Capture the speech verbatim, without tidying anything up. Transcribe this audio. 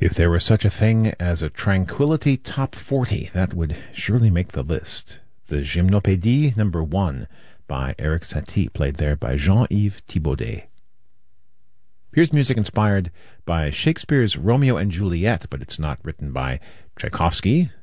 If there were such a thing as a Tranquility Top forty, that would surely make the list. The Gymnopédie number one by Erik Satie, played there by Jean-Yves Thibaudet. Here's music inspired by Shakespeare's Romeo and Juliet, but it's not written by Tchaikovsky.